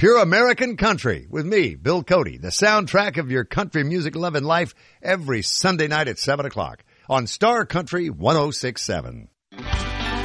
Pure American Country with me, Bill Cody, the soundtrack of your country music loving life every Sunday night at 7 o'clock on Star Country 106.7.